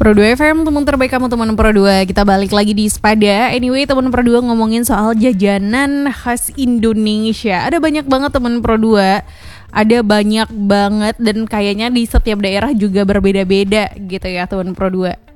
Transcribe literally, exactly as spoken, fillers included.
Pro dua F M, teman terbaik kamu, teman Pro dua. Kita balik lagi di Spada. Anyway, teman Pro dua ngomongin soal jajanan khas Indonesia. Ada banyak banget teman Pro dua. Ada banyak banget dan kayaknya di setiap daerah juga berbeda-beda gitu ya teman Pro dua.